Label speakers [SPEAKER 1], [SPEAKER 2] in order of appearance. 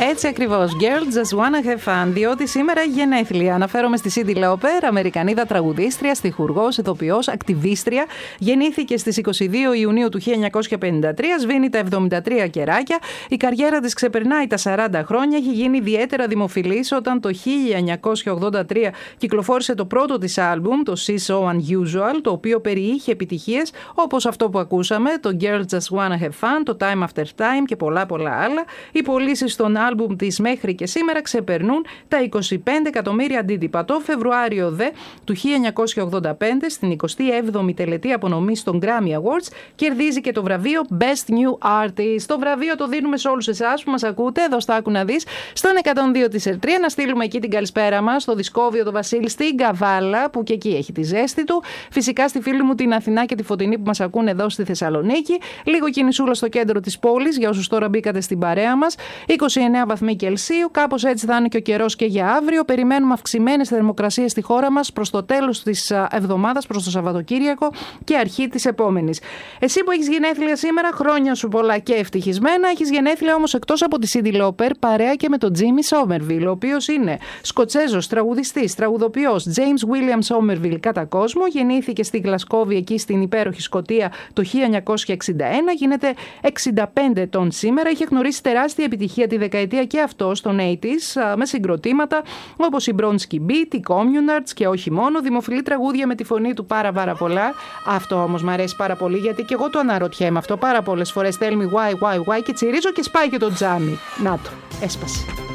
[SPEAKER 1] Έτσι ακριβώς. Girls just wanna have fun. Διότι σήμερα έχει γενέθλια. Αναφέρομαι στη Cyndi Lauper, Αμερικανίδα τραγουδίστρια, στιχουργός, ηθοποιός, ακτιβίστρια. Γεννήθηκε στις 22 Ιουνίου του 1953, σβήνει τα 73 κεράκια. Η καριέρα της ξεπερνάει τα 40 χρόνια. Έχει γίνει ιδιαίτερα δημοφιλής όταν το 1983 κυκλοφόρησε το πρώτο της άλμπουμ, το She's So Unusual, το οποίο περιείχε επιτυχίες όπως αυτό που ακούσαμε, το Girls Just Wanna Have Fun, το Time After Time και πολλά άλλα. Οι πωλήσεις των άλμπουμ της μέχρι και σήμερα ξεπερνούν τα 25 εκατομμύρια αντίτυπα. Το Φεβρουάριο δε του 1985, στην 27η τελετή απονομής των Grammy Awards, κερδίζει και το βραβείο Best New Artist. Το βραβείο το δίνουμε σε όλους εσάς που μας ακούτε, εδώ στα Άκου να δεις, στον 102 της Ερτρία, να στείλουμε εκεί την καλησπέρα μας, στο Δισκόβιο το Βασίλη, στην Καβάλα, που και εκεί έχει τη ζέστη του. Φυσικά στη φίλη μου την Αθηνά και τη Φωτεινή που μας ακούν εδώ στη Θεσσαλονίκη. Λίγο κινησούλα στο κέντρο της πόλης, για όσους τώρα μπήκατε στην παρέα μας. 29 βαθμοί Κελσίου, κάπως έτσι θα είναι και ο καιρός και για αύριο. Περιμένουμε αυξημένες θερμοκρασίες στη χώρα μας προς το τέλος της εβδομάδας, προς το Σαββατοκύριακο και αρχή της επόμενης. Εσύ που έχεις γενέθλια σήμερα, χρόνια σου πολλά και ευτυχισμένα. Έχεις γενέθλια όμως εκτός από τη Cyndi Lauper, παρέα και με τον Jimmy Somerville, ο οποίος είναι Σκοτσέζος, τραγουδιστής, τραγουδοποιός, James William Somerville κατά κόσμο. Γεννήθηκε στη Γλασκόβη, εκεί στην υπέροχη Σκωτία, το 1961. Γίνεται 65 ετών σήμερα. Είχε γνωρίσει τεράστια επιτυχία τη δεκαετία και αυτό στον 80s με συγκροτήματα όπως η Bronski Beat, οι Communards και όχι μόνο. Δημοφιλή τραγούδια με τη φωνή του πάρα πολλά. Αυτό όμως μου αρέσει πάρα πολύ, γιατί και εγώ το αναρωτιέμαι αυτό πάρα πολλές φορές. Tell me why και τσιρίζω και σπάει και το τζάμι. Να το, έσπασε.